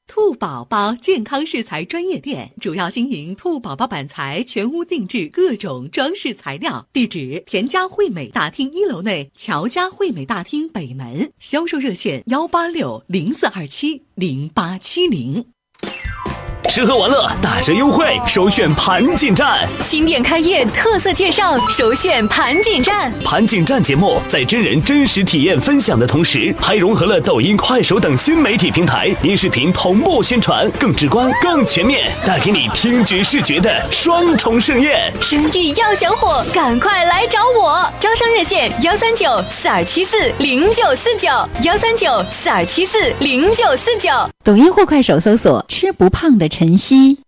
兔宝宝健康饰材专业店，主要经营兔宝宝板材，全屋定制各种装饰材料。地址：田家惠美大厅1楼内，乔家惠美大厅北门。销售热线：18604270870。 吃喝玩乐打折优惠，首选盘锦站。 新店开业特色介绍，首选盘锦站。 盘锦站节目在真人真实体验分享的同时，还融合了抖音、快手等新媒体平台音视频同步宣传，更直观、更全面，带给你听觉视觉的双重盛宴。 生意要想火，赶快来找我！招商热线13942740949，13942740949。 抖音或快手搜索“吃不胖的晨曦”。